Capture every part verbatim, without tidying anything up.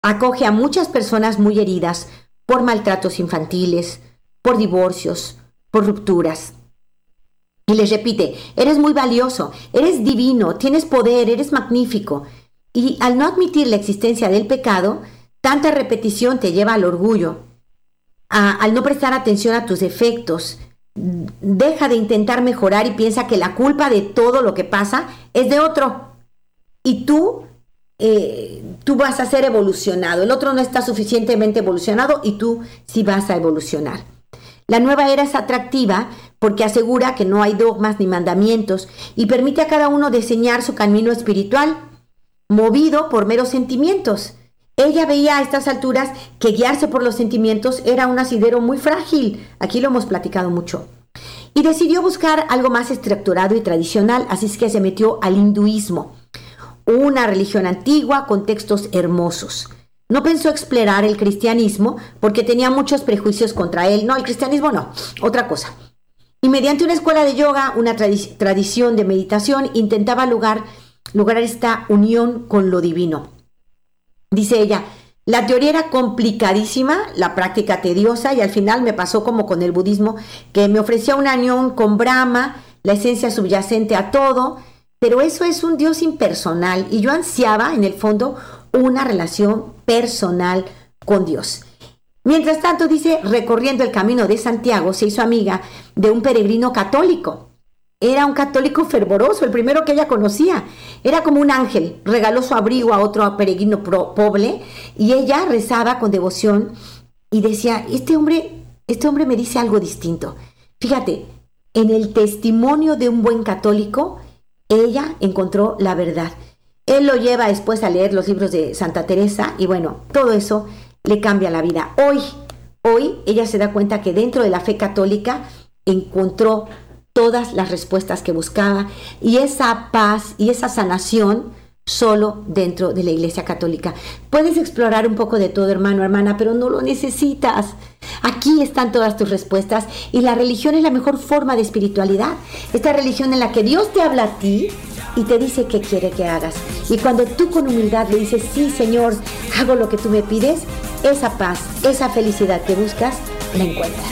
Acoge a muchas personas muy heridas por maltratos infantiles, por divorcios, por rupturas. Y les repite, eres muy valioso, eres divino, tienes poder, eres magnífico. Y al no admitir la existencia del pecado, tanta repetición te lleva al orgullo. A, al no prestar atención a tus defectos, deja de intentar mejorar y piensa que la culpa de todo lo que pasa es de otro. Y tú, eh, tú vas a ser evolucionado. El otro no está suficientemente evolucionado y tú sí vas a evolucionar. La nueva era es atractiva porque asegura que no hay dogmas ni mandamientos y permite a cada uno diseñar su camino espiritual, movido por meros sentimientos. Ella veía a estas alturas que guiarse por los sentimientos era un asidero muy frágil. Aquí lo hemos platicado mucho. Y decidió buscar algo más estructurado y tradicional, así es que se metió al hinduismo, una religión antigua con textos hermosos. No pensó explorar el cristianismo porque tenía muchos prejuicios contra él. No, el cristianismo no, otra cosa. Y mediante una escuela de yoga, una tradi- tradición de meditación, intentaba lograr, lograr esta unión con lo divino. Dice ella, la teoría era complicadísima, la práctica tediosa, y al final me pasó como con el budismo, que me ofrecía una unión con Brahma, la esencia subyacente a todo, pero eso es un Dios impersonal y yo ansiaba en el fondo una relación personal con Dios. Mientras tanto, dice, recorriendo el camino de Santiago, se hizo amiga de un peregrino católico. Era un católico fervoroso, el primero que ella conocía. Era como un ángel, regaló su abrigo a otro peregrino pro- pobre y ella rezaba con devoción y decía, este hombre, este hombre me dice algo distinto. Fíjate, en el testimonio de un buen católico, ella encontró la verdad. Él lo lleva después a leer los libros de Santa Teresa y bueno, todo eso le cambia la vida. Hoy, hoy ella se da cuenta que dentro de la fe católica encontró todas las respuestas que buscaba y esa paz y esa sanación solo dentro de la Iglesia Católica. Puedes explorar un poco de todo, hermano, hermana, pero no lo necesitas. Aquí están todas tus respuestas y la religión es la mejor forma de espiritualidad. Esta religión en la que Dios te habla a ti y te dice qué quiere que hagas. Y cuando tú con humildad le dices, sí, Señor, hago lo que tú me pides, esa paz, esa felicidad que buscas, la encuentras.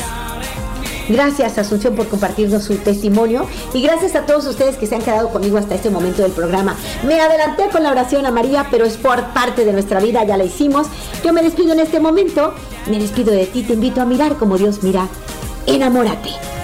Gracias, Asunción, por compartirnos su testimonio y gracias a todos ustedes que se han quedado conmigo hasta este momento del programa. Me adelanté con la oración a María, pero es por parte de nuestra vida, ya la hicimos. Yo me despido en este momento, me despido de ti, te invito a mirar como Dios mira. Enamórate.